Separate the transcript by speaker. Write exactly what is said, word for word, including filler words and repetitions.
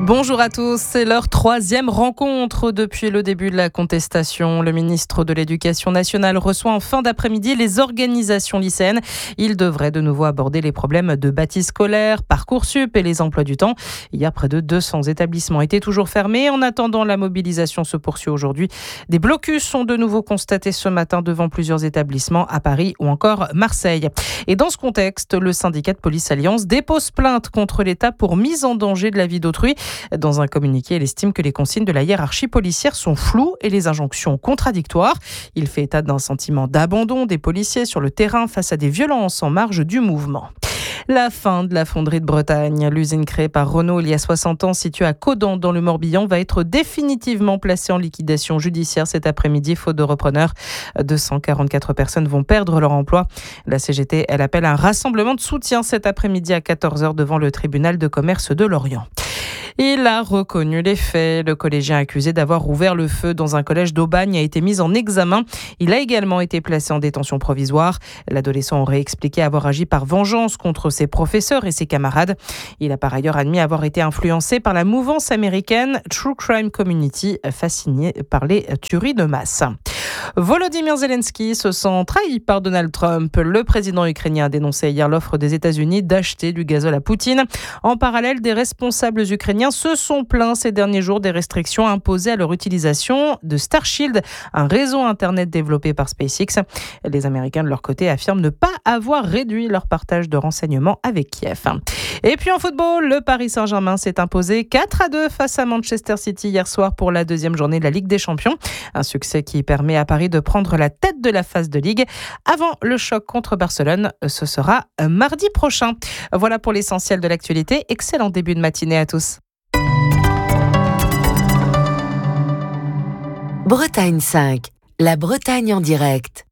Speaker 1: Bonjour à tous, c'est leur troisième rencontre depuis le début de la contestation. Le ministre de l'Éducation nationale reçoit en fin d'après-midi les organisations lycéennes. Il devrait de nouveau aborder les problèmes de bâti scolaire, Parcoursup et les emplois du temps. Hier, près de deux cents établissements étaient toujours fermés. En attendant, la mobilisation se poursuit aujourd'hui. Des blocus sont de nouveau constatés ce matin devant plusieurs établissements à Paris ou encore Marseille. Et dans ce contexte, le syndicat de police Alliance dépose plainte contre l'État pour mise en danger de la vie d'autrui. Dans un communiqué, elle estime que les consignes de la hiérarchie policière sont floues et les injonctions contradictoires. Il fait état d'un sentiment d'abandon des policiers sur le terrain face à des violences en marge du mouvement. La fin de la fonderie de Bretagne. L'usine créée par Renault il y a soixante ans, située à Caudan dans le Morbihan, va être définitivement placée en liquidation judiciaire cet après-midi, faute de repreneurs. deux cent quarante-quatre personnes vont perdre leur emploi. La C G T, elle appelle un rassemblement de soutien cet après-midi à quatorze heures devant le tribunal de commerce de Lorient. Il a reconnu les faits. Le collégien accusé d'avoir ouvert le feu dans un collège d'Aubagne a été mis en examen. Il a également été placé en détention provisoire. L'adolescent aurait expliqué avoir agi par vengeance contre ses professeurs et ses camarades. Il a par ailleurs admis avoir été influencé par la mouvance américaine True Crime Community, fasciné par les tueries de masse. Volodymyr Zelensky se sent trahi par Donald Trump. Le président ukrainien a dénoncé hier l'offre des États-Unis d'acheter du gazole à Poutine. En parallèle, des responsables ukrainiens se sont plaints ces derniers jours des restrictions imposées à leur utilisation de Starshield, un réseau Internet développé par SpaceX. Les Américains, de leur côté, affirment ne pas avoir réduit leur partage de renseignements avec Kiev. Et puis en football, le Paris Saint-Germain s'est imposé quatre à deux face à Manchester City hier soir pour la deuxième journée de la Ligue des Champions. Un succès qui permet à Paris de prendre la tête de la phase de Ligue. Avant le choc contre Barcelone, ce sera mardi prochain. Voilà pour l'essentiel de l'actualité. Excellent début de matinée à tous.
Speaker 2: Bretagne cinq, la Bretagne en direct.